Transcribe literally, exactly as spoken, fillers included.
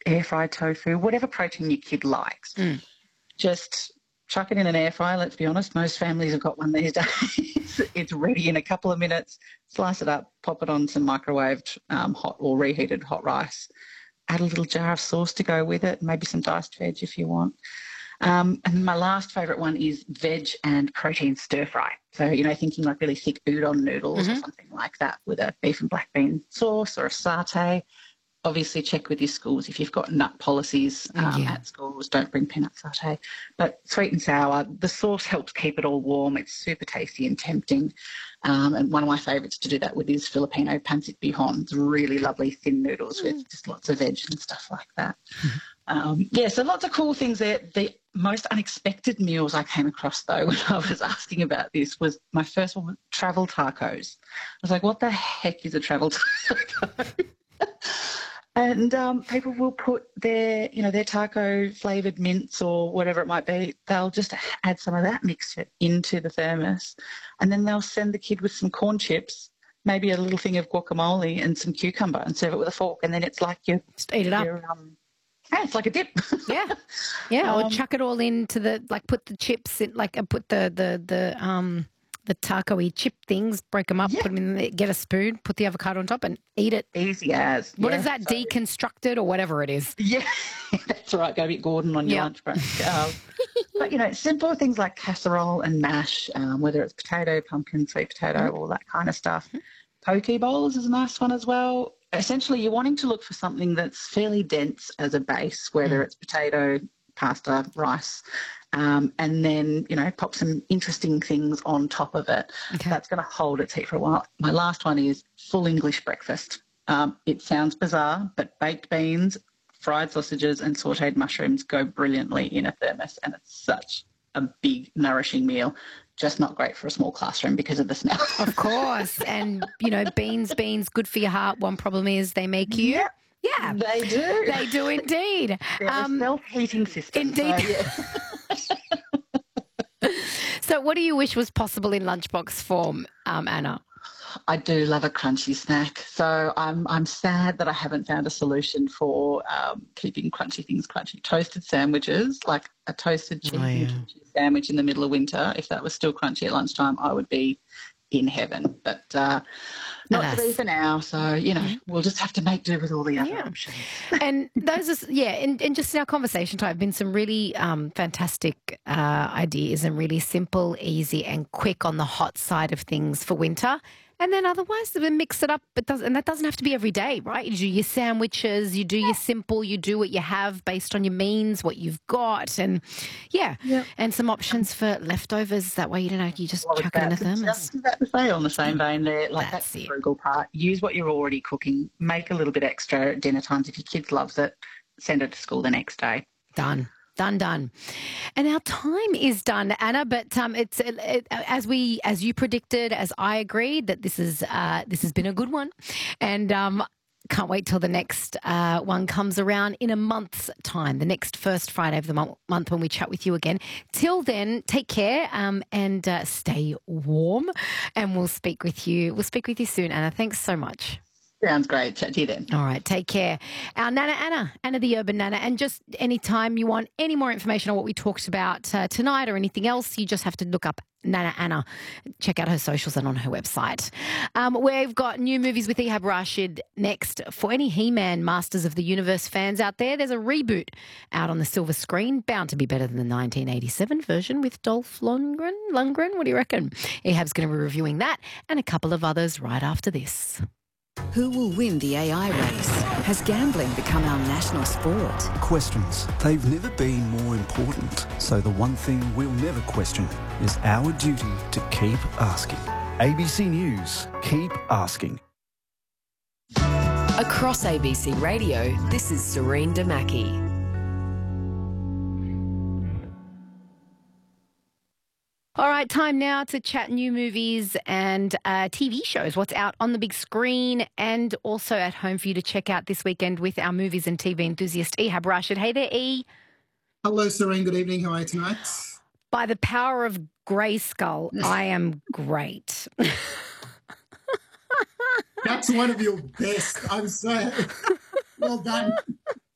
air-fried tofu, whatever protein your kid likes. Mm. Just chuck it in an air fryer, let's be honest. Most families have got one these days. It's ready in a couple of minutes. Slice it up, pop it on some microwaved um, hot or reheated hot rice. Add a little jar of sauce to go with it, maybe some diced veg if you want. Um, and my last favourite one is veg and protein stir fry. So, you know, thinking like really thick udon noodles mm-hmm. or something like that with a beef and black bean sauce or a satay. Obviously check with your schools if you've got nut policies um, yeah. at schools. Don't bring peanut satay. But sweet and sour, the sauce helps keep it all warm. It's super tasty and tempting. Um, and one of my favourites to do that with is Filipino pancit bihon. It's really lovely thin noodles mm. with just lots of veg and stuff like that. Um, yeah, so lots of cool things there. The most unexpected meals I came across, though, when I was asking about this was my first one was travel tacos. I was like, what the heck is a travel taco? And um, people will put their, you know, their taco flavoured mince or whatever it might be, they'll just add some of that mixture into the thermos, and then they'll send the kid with some corn chips, maybe a little thing of guacamole and some cucumber, and serve it with a fork, and then it's like you just eat it up. Um, yeah, it's like a dip. yeah, yeah. Or um, chuck it all into the like, put the chips in, like, and put the the the um. the taco-y chip things, break them up, yeah. put them in there, get a spoon, put the avocado on top and eat it. Easy as. What yeah. is that, so, deconstructed or whatever it is? Yeah, that's right. Go a bit Gordon on your yeah. lunch break. Um, but, you know, simple things like casserole and mash, um, whether it's potato, pumpkin, sweet potato, mm-hmm. all that kind of stuff. Mm-hmm. Poke bowls is a nice one as well. Essentially, you're wanting to look for something that's fairly dense as a base, whether mm-hmm. it's potato, pasta, rice, um, and then, you know, pop some interesting things on top of it. Okay. That's going to hold its heat for a while. My last one is full English breakfast. Um, it sounds bizarre, but baked beans, fried sausages and sautéed mushrooms go brilliantly in a thermos, and it's such a big, nourishing meal. Just not great for a small classroom because of the smell. Of course. And, you know, beans, beans, good for your heart. One problem is they make you... Yep. Yeah. They do. They do indeed. They're um, a self-heating system. Indeed. So, yeah. So what do you wish was possible in lunchbox form, um, Anna? I do love a crunchy snack. So I'm I'm sad that I haven't found a solution for um, keeping crunchy things crunchy. Toasted sandwiches, like a toasted cheese oh, yeah. and kimchi sandwich in the middle of winter, if that was still crunchy at lunchtime, I would be in heaven. But uh, not Alas. to be for now. So, you know, mm-hmm. we'll just have to make do with all the other yeah. options. And those are, yeah, and, and just in our conversation time, have been some really um, fantastic uh, ideas and really simple, easy and quick on the hot side of things for winter. And then otherwise, we mix it up, but does, and that doesn't have to be every day, right? You do your sandwiches, you do your simple, you do what you have based on your means, what you've got, and yeah, yep. and some options for leftovers. That way, you don't know, you just well, chuck it in a thermos. Just about to say on the same vein there, like that's, that's the frugal part. Use what you're already cooking. Make a little bit extra at dinner times. If your kids loves it, send it to school the next day. Done. Done, done. And our time is done, Anna, but um, it's it, it, as we, as you predicted, as I agreed, that this is uh, this has been a good one. And um, can't wait till the next uh, one comes around in a month's time, the next first Friday of the mo- month when we chat with you again. Till then, take care um, and uh, stay warm, and we'll speak with you. We'll speak with you soon, Anna. Thanks so much. Sounds great. Chat to you then. All right. Take care. Our Nana Anna, Anna the Urban Nana. And just anytime you want any more information on what we talked about uh, tonight or anything else, you just have to look up Nana Anna. Check out her socials and on her website. Um, we've got new movies with Ehab Rashid next. For any He-Man Masters of the Universe fans out there, there's a reboot out on the silver screen, bound to be better than the nineteen eighty-seven version with Dolph Lundgren. Lundgren, what do you reckon? Ehab's going to be reviewing that and a couple of others right after this. Who will win the A I race? Has gambling become our national sport? Questions. They've never been more important. So the one thing we'll never question is our duty to keep asking. A B C News. Keep asking. Across A B C Radio, this is Serene Damaki. All right, time now to chat new movies and uh, T V shows, what's out on the big screen and also at home for you to check out this weekend with our movies and T V enthusiast, Ehab Rashid. Hey there, E. Hello, Serene. Good evening. How are you tonight? By the power of Grayskull, I am great. That's one of your best. I'm so well done.